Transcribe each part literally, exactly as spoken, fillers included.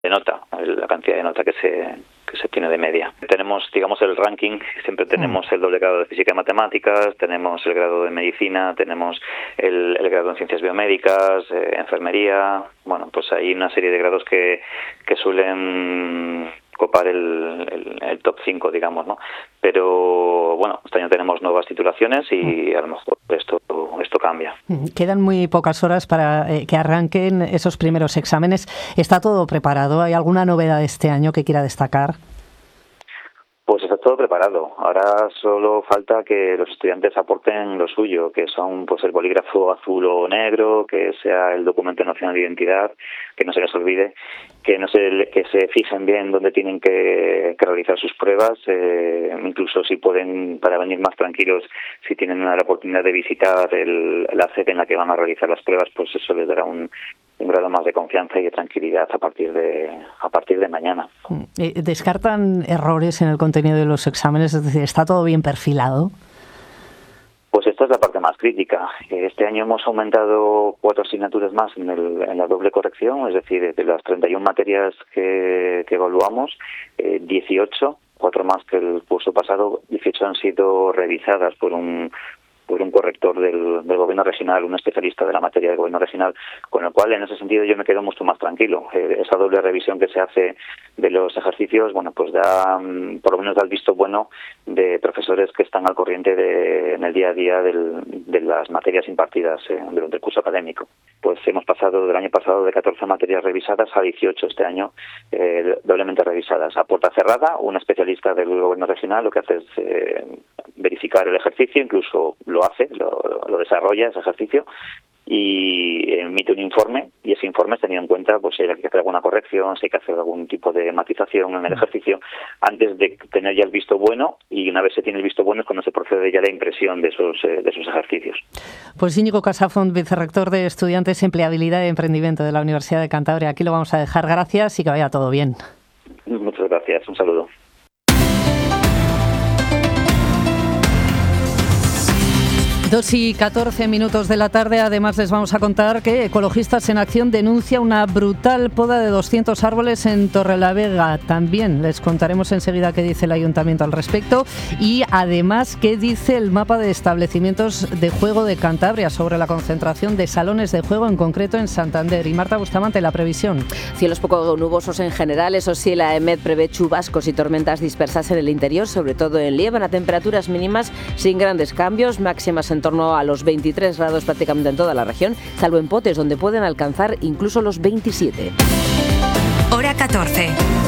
de nota, la cantidad de nota que se que se tiene de media. Tenemos, digamos, el ranking, siempre tenemos el doble grado de física y matemáticas, tenemos el grado de medicina, tenemos el, el grado en ciencias biomédicas, eh, enfermería. Bueno, pues hay una serie de grados que, que suelen copar el, el, el top cinco, digamos, ¿no? Pero bueno, este año tenemos nuevas titulaciones y a lo mejor esto esto cambia. Quedan muy pocas horas para eh, que arranquen esos primeros exámenes. ¿Está todo preparado? ¿Hay alguna novedad este año que quiera destacar? Pues está todo preparado. Ahora solo falta que los estudiantes aporten lo suyo, que son pues el bolígrafo azul o negro, que sea el documento nacional de identidad, que no se les olvide, que no se que se fijen bien dónde tienen que, que realizar sus pruebas, eh, incluso si pueden, para venir más tranquilos, si tienen la oportunidad de visitar el, la sede en la que van a realizar las pruebas, pues eso les dará un un grado más de confianza y de tranquilidad a partir de a partir de mañana. ¿Descartan errores en el contenido de los exámenes? Es decir, ¿está todo bien perfilado? Pues esta es la parte más crítica. Este año hemos aumentado cuatro asignaturas más en, el, en la doble corrección, es decir, de las treinta y una materias que, que evaluamos, eh, dieciocho, cuatro más que el curso pasado, dieciocho han sido revisadas por un por un corrector del, del gobierno regional, un especialista de la materia del gobierno regional, con el cual en ese sentido yo me quedo mucho más tranquilo. Eh, esa doble revisión que se hace de los ejercicios, bueno, pues da, por lo menos da el visto bueno de profesores que están al corriente de, en el día a día del, de las materias impartidas eh, durante el curso académico. Pues hemos pasado del año pasado de catorce materias revisadas a dieciocho este año, eh, doblemente revisadas. A puerta cerrada, un especialista del gobierno regional lo que hace es eh, verificar el ejercicio, incluso lo hace, lo, lo desarrolla ese ejercicio y emite un informe, y ese informe es tenido en cuenta pues si hay que hacer alguna corrección, si hay que hacer algún tipo de matización en el ejercicio antes de tener ya el visto bueno, y una vez se tiene el visto bueno es cuando se procede ya a la impresión de esos, eh, de esos ejercicios. Pues Íñigo Casafont, vicerrector de Estudiantes, Empleabilidad y Emprendimiento de la Universidad de Cantabria. Aquí lo vamos a dejar. Gracias y que vaya todo bien. Muchas gracias. Un saludo. Dos y catorce minutos de la tarde. Además les vamos a contar que Ecologistas en Acción denuncia una brutal poda de doscientos árboles en Torrelavega. También les contaremos enseguida qué dice el Ayuntamiento al respecto y además qué dice el mapa de establecimientos de juego de Cantabria sobre la concentración de salones de juego, en concreto en Santander. Y Marta Bustamante, la previsión. Cielos poco nubosos en general, eso sí, la EMET prevé chubascos y tormentas dispersas en el interior, sobre todo en Liébana. Temperaturas mínimas sin grandes cambios, máximas en torno a los veintitrés grados prácticamente en toda la región, salvo en Potes, donde pueden alcanzar incluso los veintisiete. Hora catorce.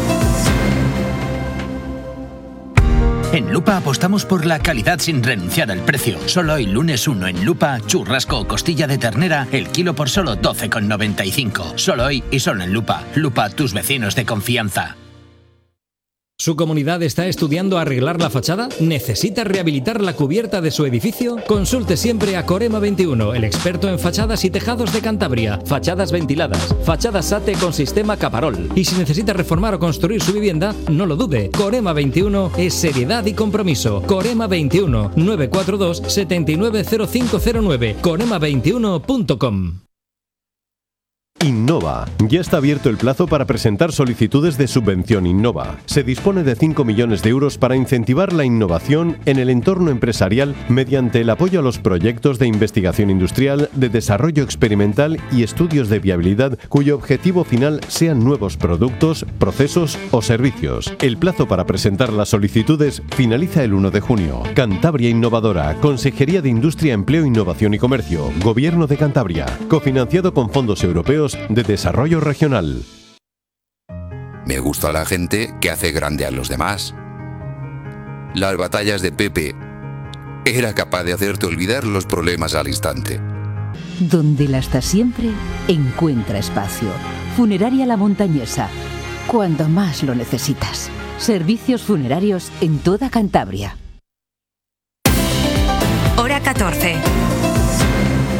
En Lupa apostamos por la calidad sin renunciar al precio. Solo hoy, lunes uno, en Lupa, churrasco o costilla de ternera, el kilo por solo doce con noventa y cinco. Solo hoy y solo en Lupa. Lupa, tus vecinos de confianza. ¿Su comunidad está estudiando arreglar la fachada? ¿Necesita rehabilitar la cubierta de su edificio? Consulte siempre a Corema veintiuno, el experto en fachadas y tejados de Cantabria. Fachadas ventiladas, fachadas SATE con sistema Caparol. Y si necesita reformar o construir su vivienda, no lo dude. Corema veintiuno es seriedad y compromiso. Corema veintiuno, nueve cuatro dos, siete nueve cero cinco cero nueve. corema veintiuno punto com. Innova. Ya está abierto el plazo para presentar solicitudes de subvención Innova. Se dispone de cinco millones de euros para incentivar la innovación en el entorno empresarial mediante el apoyo a los proyectos de investigación industrial, de desarrollo experimental y estudios de viabilidad cuyo objetivo final sean nuevos productos, procesos o servicios. El plazo para presentar las solicitudes finaliza el uno de junio. Cantabria Innovadora, Consejería de Industria, Empleo, Innovación y Comercio, Gobierno de Cantabria, cofinanciado con fondos europeos de desarrollo regional. Me gusta la gente que hace grande a los demás. Las batallas de Pepe era capaz de hacerte olvidar los problemas al instante. Donde la está siempre, encuentra espacio. Funeraria La Montañesa. Cuando más lo necesitas. Servicios funerarios en toda Cantabria. Hora catorce.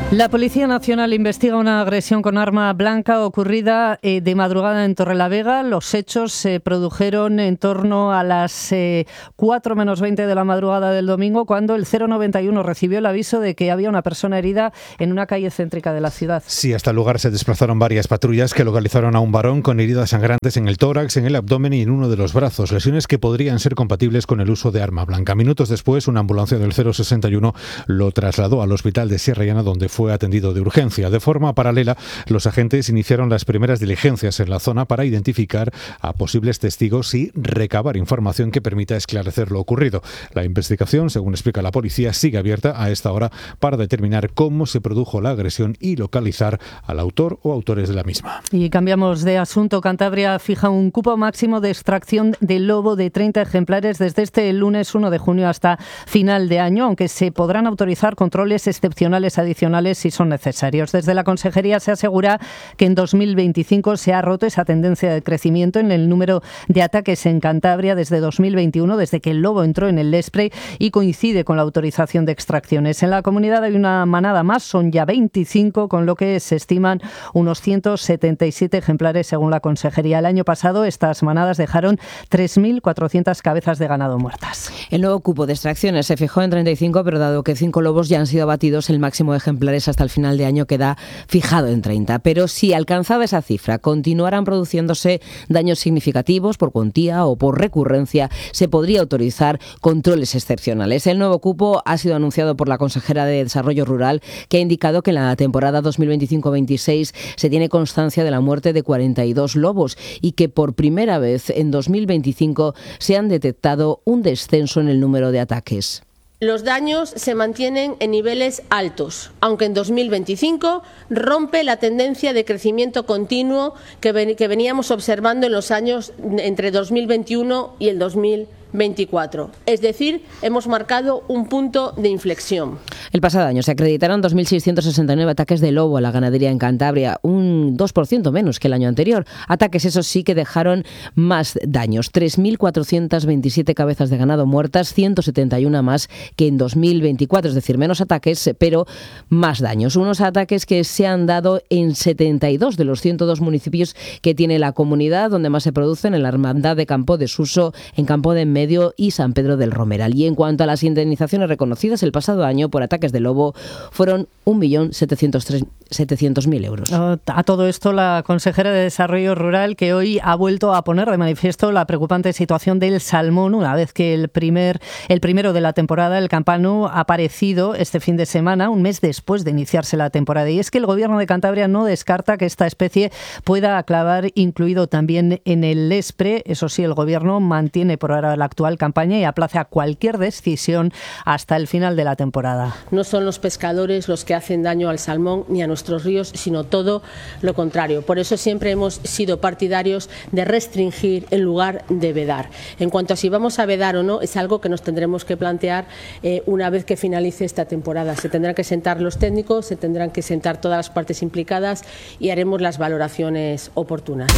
La Policía Nacional investiga una agresión con arma blanca ocurrida eh, de madrugada en Torrelavega. Los hechos se produjeron en torno a las eh, cuatro menos veinte de la madrugada del domingo, cuando el cero noventa y uno recibió el aviso de que había una persona herida en una calle céntrica de la ciudad. Sí, hasta el lugar se desplazaron varias patrullas que localizaron a un varón con heridas sangrantes en el tórax, en el abdomen y en uno de los brazos, lesiones que podrían ser compatibles con el uso de arma blanca. Minutos después, una ambulancia del cero sesenta y uno lo trasladó al hospital de Sierra Llana, donde fue fue atendido de urgencia. De forma paralela, los agentes iniciaron las primeras diligencias en la zona para identificar a posibles testigos y recabar información que permita esclarecer lo ocurrido. La investigación, según explica la policía, sigue abierta a esta hora para determinar cómo se produjo la agresión y localizar al autor o autores de la misma. Y cambiamos de asunto. Cantabria fija un cupo máximo de extracción de lobo de treinta ejemplares desde este lunes uno de junio hasta final de año, aunque se podrán autorizar controles excepcionales adicionales si son necesarios. Desde la Consejería se asegura que en dos mil veinticinco se ha roto esa tendencia de crecimiento en el número de ataques en Cantabria desde dos mil veintiuno, desde que el lobo entró en el Lespre, y coincide con la autorización de extracciones. En la comunidad hay una manada más, son ya veinticinco, con lo que se estiman unos ciento setenta y siete ejemplares según la Consejería. El año pasado estas manadas dejaron tres mil cuatrocientas cabezas de ganado muertas. El nuevo cupo de extracciones se fijó en treinta y cinco, pero dado que cinco lobos ya han sido abatidos, el máximo de ejemplares hasta el final de año queda fijado en treinta. Pero si alcanzada esa cifra continuaran produciéndose daños significativos por cuantía o por recurrencia, se podría autorizar controles excepcionales. El nuevo cupo ha sido anunciado por la consejera de Desarrollo Rural, que ha indicado que en la temporada dos mil veinticinco veintiséis se tiene constancia de la muerte de cuarenta y dos lobos y que por primera vez en dos mil veinticinco se han detectado un descenso en el número de ataques. Los daños se mantienen en niveles altos, aunque en dos mil veinticinco rompe la tendencia de crecimiento continuo que, ven, que veníamos observando en los años entre dos mil veintiuno y el dos mil veinticuatro. Es decir, hemos marcado un punto de inflexión. El pasado año se acreditaron dos mil seiscientos sesenta y nueve ataques de lobo a la ganadería en Cantabria, un dos por ciento menos que el año anterior. Ataques, eso sí, que dejaron más daños. tres mil cuatrocientas veintisiete cabezas de ganado muertas, ciento setenta y uno más que en dos mil veinticuatro, es decir, menos ataques, pero más daños. Unos ataques que se han dado en setenta y dos de los ciento dos municipios que tiene la comunidad, donde más se producen: en la Hermandad de Campo de Suso, en Campo de Medio y San Pedro del Romeral. Y en cuanto a las indemnizaciones reconocidas el pasado año por ataques de lobo, fueron un millón setecientos mil euros. A todo esto, la consejera de Desarrollo Rural, que hoy ha vuelto a poner de manifiesto la preocupante situación del salmón, una vez que el primer el primero de la temporada, el campano, ha aparecido este fin de semana, un mes después de iniciarse la temporada. Y es que el Gobierno de Cantabria no descarta que esta especie pueda acabar incluido también en el Lespre. Eso sí, el Gobierno mantiene por ahora la actual campaña y aplaza cualquier decisión hasta el final de la temporada. No son los pescadores los que hacen daño al salmón ni a nuestros ríos, sino todo lo contrario. Por eso siempre hemos sido partidarios de restringir en lugar de vedar. En cuanto a si vamos a vedar o no, es algo que nos tendremos que plantear eh, una vez que finalice esta temporada. Se tendrán que sentar los técnicos, se tendrán que sentar todas las partes implicadas y haremos las valoraciones oportunas.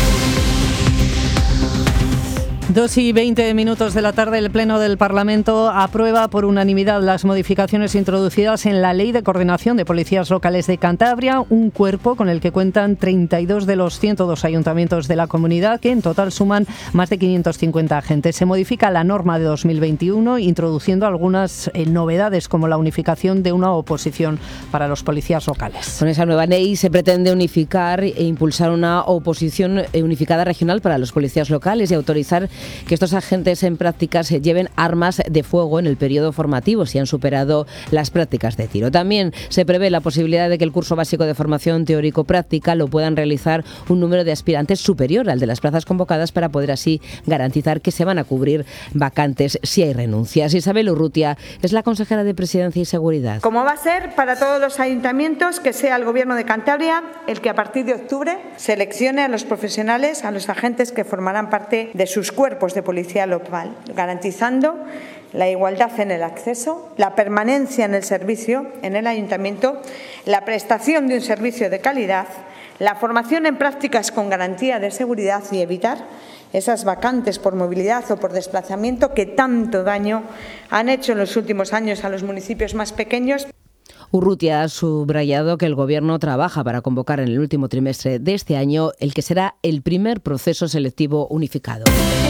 Dos y veinte minutos de la tarde, el Pleno del Parlamento aprueba por unanimidad las modificaciones introducidas en la Ley de Coordinación de Policías Locales de Cantabria, un cuerpo con el que cuentan treinta y dos de los ciento dos ayuntamientos de la comunidad, que en total suman más de quinientos cincuenta agentes. Se modifica la norma de dos mil veintiuno, introduciendo algunas eh, novedades, como la unificación de una oposición para los policías locales. Con esa nueva ley se pretende unificar e impulsar una oposición unificada regional para los policías locales y autorizar que estos agentes en prácticas lleven armas de fuego en el periodo formativo si han superado las prácticas de tiro. También se prevé la posibilidad de que el curso básico de formación teórico-práctica lo puedan realizar un número de aspirantes superior al de las plazas convocadas, para poder así garantizar que se van a cubrir vacantes si hay renuncias. Isabel Urrutia es la consejera de Presidencia y Seguridad. Como va a ser para todos los ayuntamientos, que sea el Gobierno de Cantabria el que a partir de octubre seleccione a los profesionales, a los agentes que formarán parte de sus cuerpos de policía local, garantizando la igualdad en el acceso, la permanencia en el servicio en el ayuntamiento, la prestación de un servicio de calidad, la formación en prácticas con garantía de seguridad y evitar esas vacantes por movilidad o por desplazamiento que tanto daño han hecho en los últimos años a los municipios más pequeños. Urrutia ha subrayado que el Gobierno trabaja para convocar en el último trimestre de este año el que será el primer proceso selectivo unificado.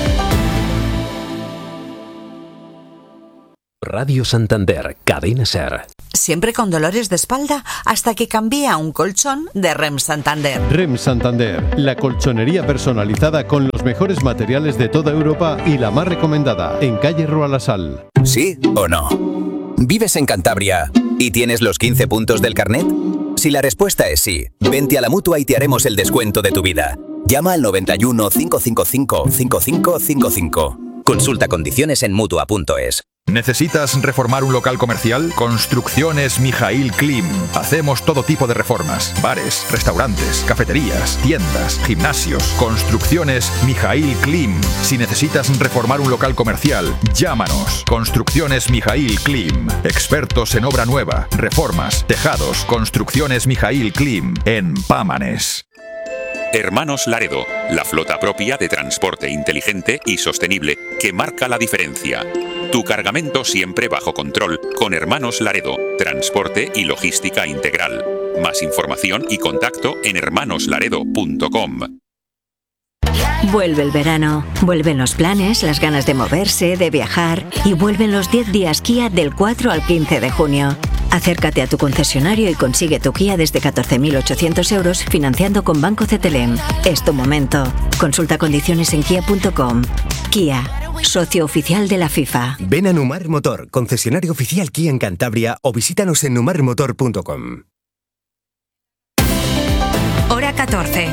Radio Santander, Cadena SER. Siempre con dolores de espalda hasta que cambié a un colchón de R E M Santander. R E M Santander, la colchonería personalizada con los mejores materiales de toda Europa y la más recomendada, en calle Roalasal. ¿Sí o no? ¿Vives en Cantabria y tienes los quince puntos del carnet? Si la respuesta es sí, vente a la Mutua y te haremos el descuento de tu vida. Llama al noventa y uno, cinco cinco cinco, cinco cinco cinco cinco. Consulta condiciones en mutua punto es. ¿Necesitas reformar un local comercial? Construcciones Mijaíl Klim. Hacemos todo tipo de reformas. Bares, restaurantes, cafeterías, tiendas, gimnasios. Construcciones Mijaíl Klim. Si necesitas reformar un local comercial, llámanos. Construcciones Mijaíl Klim. Expertos en obra nueva, reformas, tejados. Construcciones Mijaíl Klim. En Pámanes. Hermanos Laredo, la flota propia de transporte inteligente y sostenible que marca la diferencia. Tu cargamento siempre bajo control con Hermanos Laredo, transporte y logística integral. Más información y contacto en hermanos laredo punto com. Vuelve el verano, vuelven los planes, las ganas de moverse, de viajar y vuelven los diez días Kia del cuatro al quince de junio. Acércate a tu concesionario y consigue tu Kia desde catorce mil ochocientos euros financiando con Banco C T L M. Es tu momento. Consulta condiciones en kia punto com. Kia, socio oficial de la FIFA. Ven a Numar Motor, concesionario oficial Kia en Cantabria, o visítanos en numar motor punto com. Hora catorce.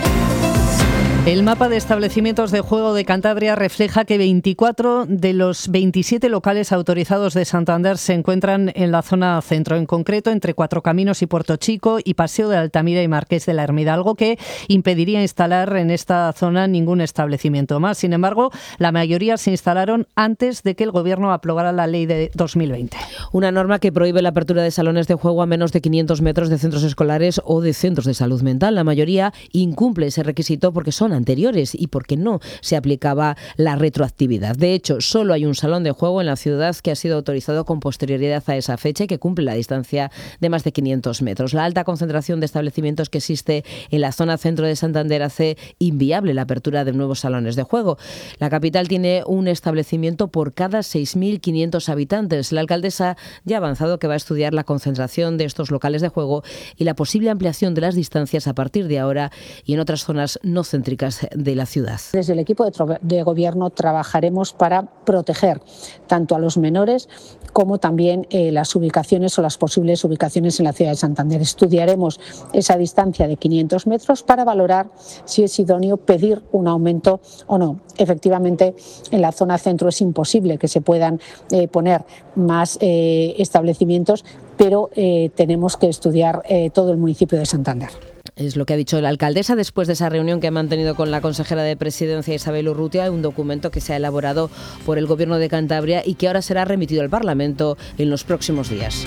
El mapa de establecimientos de juego de Cantabria refleja que veinticuatro de los veintisiete locales autorizados de Santander se encuentran en la zona centro, en concreto entre Cuatro Caminos y Puerto Chico y Paseo de Altamira y Marqués de la Hermida, algo que impediría instalar en esta zona ningún establecimiento más. Sin embargo, la mayoría se instalaron antes de que el Gobierno aprobara la ley de dos mil veinte. Una norma que prohíbe la apertura de salones de juego a menos de quinientos metros de centros escolares o de centros de salud mental. La mayoría incumple ese requisito porque son anteriores y porque no se aplicaba la retroactividad. De hecho, solo hay un salón de juego en la ciudad que ha sido autorizado con posterioridad a esa fecha y que cumple la distancia de más de quinientos metros. La alta concentración de establecimientos que existe en la zona centro de Santander hace inviable la apertura de nuevos salones de juego. La capital tiene un establecimiento por cada seis mil quinientos habitantes. La alcaldesa ya ha avanzado que va a estudiar la concentración de estos locales de juego y la posible ampliación de las distancias a partir de ahora y en otras zonas no céntricas de la ciudad. Desde el equipo de, de gobierno trabajaremos para proteger tanto a los menores como también eh, las ubicaciones o las posibles ubicaciones en la ciudad de Santander. Estudiaremos esa distancia de quinientos metros para valorar si es idóneo pedir un aumento o no. Efectivamente, en la zona centro es imposible que se puedan eh, poner más eh, establecimientos, pero eh, tenemos que estudiar eh, todo el municipio de Santander. Es lo que ha dicho la alcaldesa después de esa reunión que ha mantenido con la consejera de Presidencia Isabel Urrutia, un documento que se ha elaborado por el Gobierno de Cantabria y que ahora será remitido al Parlamento en los próximos días.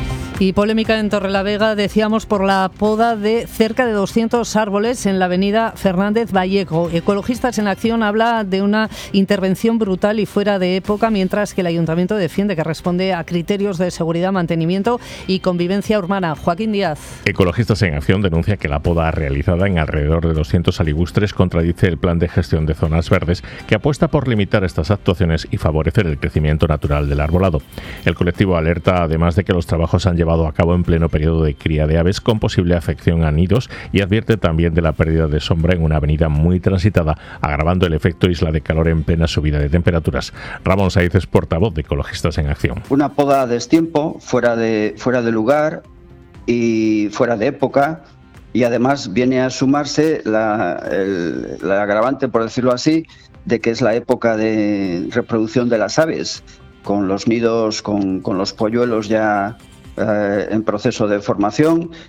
Y polémica en Torrelavega, decíamos, por la poda de cerca de doscientos árboles en la avenida Fernández Vallejo. Ecologistas en Acción habla de una intervención brutal y fuera de época, mientras que el Ayuntamiento defiende que responde a criterios de seguridad, mantenimiento y convivencia urbana. Joaquín Díaz. Ecologistas en Acción denuncia que la poda realizada en alrededor de doscientos aligustres contradice el plan de gestión de zonas verdes, que apuesta por limitar estas actuaciones y favorecer el crecimiento natural del arbolado. El colectivo alerta además de que los trabajos han llevado a cabo en pleno periodo de cría de aves con posible afección a nidos y advierte también de la pérdida de sombra en una avenida muy transitada, agravando el efecto isla de calor en plena subida de temperaturas. Ramón Saiz es portavoz de Ecologistas en Acción. Una poda a destiempo, fuera de, fuera de lugar y fuera de época, y además viene a sumarse la, el, la agravante, por decirlo así, de que es la época de reproducción de las aves, con los nidos, con, con los polluelos ya Eh, en proceso de formación,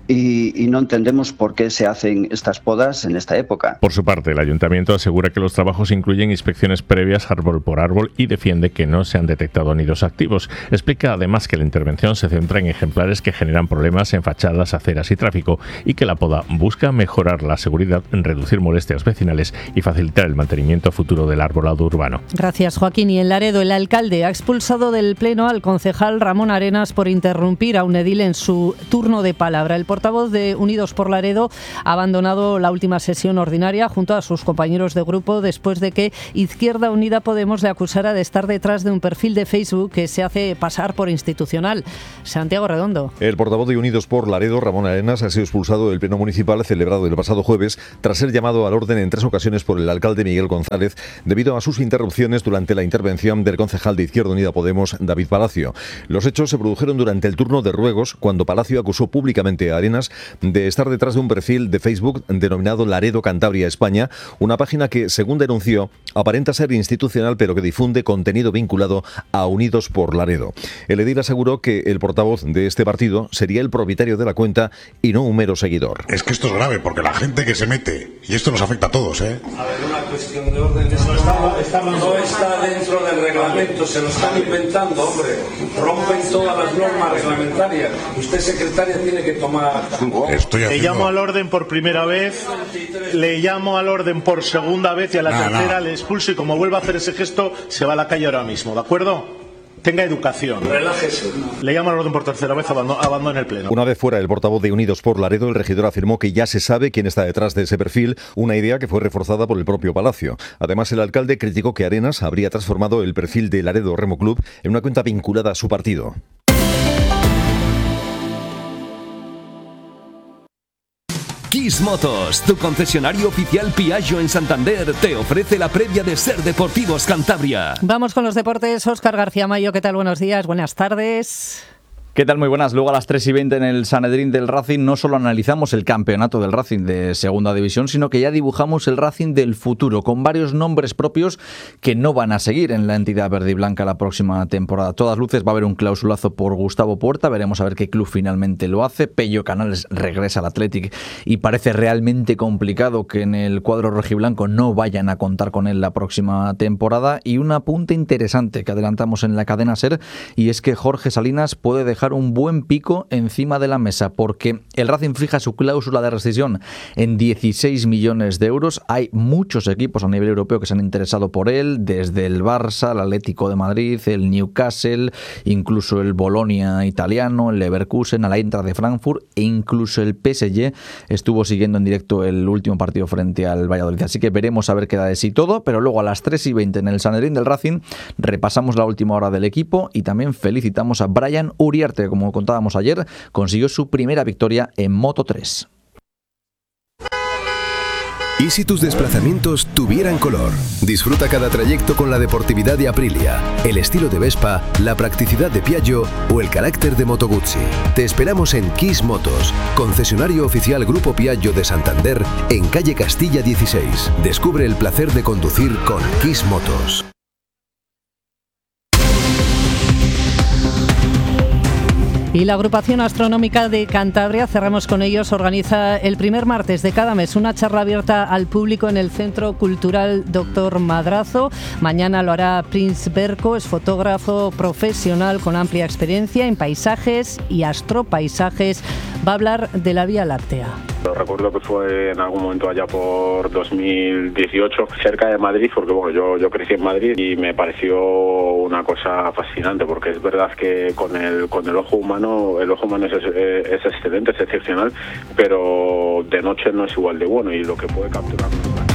y, y no entendemos por qué se hacen estas podas en esta época. Por su parte, el ayuntamiento asegura que los trabajos incluyen inspecciones previas árbol por árbol y defiende que no se han detectado nidos activos. Explica además que la intervención se centra en ejemplares que generan problemas en fachadas, aceras y tráfico y que la poda busca mejorar la seguridad, reducir molestias vecinales y facilitar el mantenimiento futuro del arbolado urbano. Gracias, Joaquín. Y en Laredo, el alcalde ha expulsado del Pleno al concejal Ramón Arenas por interrumpir a un edil en su turno de palabra. El portavoz de Unidos por Laredo ha abandonado la última sesión ordinaria junto a sus compañeros de grupo después de que Izquierda Unida Podemos le acusara de estar detrás de un perfil de Facebook que se hace pasar por institucional. Santiago Redondo. El portavoz de Unidos por Laredo, Ramón Arenas, ha sido expulsado del Pleno Municipal celebrado el pasado jueves tras ser llamado al orden en tres ocasiones por el alcalde Miguel González debido a sus interrupciones durante la intervención del concejal de Izquierda Unida Podemos, David Palacio. Los hechos se produjeron durante el turno de ruegos cuando Palacio acusó públicamente a Arenas de estar detrás de un perfil de Facebook denominado Laredo Cantabria España, una página que, según denunció, aparenta ser institucional pero que difunde contenido vinculado a Unidos por Laredo. El edil aseguró que el portavoz de este partido sería el propietario de la cuenta y no un mero seguidor. Es que esto es grave porque la gente que se mete, y esto nos afecta a todos, ¿eh? A ver, una cuestión de orden, esto está, está, no está dentro del reglamento, se lo están inventando, hombre, rompen todas las normas reglamentarias. Usted, secretaria, tiene que tomar... Estoy haciendo... Le llamo al orden por primera vez, le llamo al orden por segunda vez y a la nah, tercera nah. le expulso y como vuelva a hacer ese gesto se va a la calle ahora mismo, ¿de acuerdo? Tenga educación. Relájese. Le llamo al orden por tercera vez, abandone el pleno. Una vez fuera el portavoz de Unidos por Laredo, el regidor afirmó que ya se sabe quién está detrás de ese perfil, una idea que fue reforzada por el propio Palacio. Además, el alcalde criticó que Arenas habría transformado el perfil de Laredo Remo Club en una cuenta vinculada a su partido. Kiss Motos, tu concesionario oficial Piaggio en Santander, te ofrece la previa de Ser Deportivos Cantabria. Vamos con los deportes. Óscar García Mayo, ¿qué tal? Buenos días, buenas tardes. ¿Qué tal? Muy buenas. Luego a las tres y veinte en el Sanedrín del Racing no solo analizamos el campeonato del Racing de segunda división, sino que ya dibujamos el Racing del futuro, con varios nombres propios que no van a seguir en la entidad verde y blanca la próxima temporada. A todas luces va a haber un clausulazo por Gustavo Puerta, veremos a ver qué club finalmente lo hace. Pello Canales regresa al Athletic y parece realmente complicado que en el cuadro rojiblanco no vayan a contar con él la próxima temporada. Y un apunte interesante que adelantamos en la cadena SER, y es que Jorge Salinas puede dejar un buen pico encima de la mesa porque el Racing fija su cláusula de rescisión en dieciséis millones de euros. Hay muchos equipos a nivel europeo que se han interesado por él, desde el Barça, el Atlético de Madrid, el Newcastle, incluso el Bolonia italiano, el Leverkusen, el Eintracht de Frankfurt e incluso el P S G estuvo siguiendo en directo el último partido frente al Valladolid. Así que veremos a ver qué da de sí todo, pero luego a las tres y veinte en el Sanedrín del Racing repasamos la última hora del equipo y también felicitamos a Brian Uriarte. Como contábamos ayer, consiguió su primera victoria en Moto tres. ¿Y si tus desplazamientos tuvieran color? Disfruta cada trayecto con la deportividad de Aprilia, el estilo de Vespa, la practicidad de Piaggio o el carácter de Moto Guzzi. Te esperamos en Kiss Motos, concesionario oficial Grupo Piaggio de Santander, en calle Castilla dieciséis. Descubre el placer de conducir con Kiss Motos. Y la Agrupación Astronómica de Cantabria, cerramos con ellos, organiza el primer martes de cada mes una charla abierta al público en el Centro Cultural Doctor Madrazo. Mañana lo hará Prince Berco, es fotógrafo profesional con amplia experiencia en paisajes y astropaisajes. Va a hablar de la Vía Láctea. Lo recuerdo que fue en algún momento allá por dos mil dieciocho, cerca de Madrid, porque bueno, yo, yo crecí en Madrid y me pareció una cosa fascinante, porque es verdad que con el, con el ojo humano, el ojo humano es, es excelente, es excepcional, pero de noche no es igual de bueno y lo que puede capturar.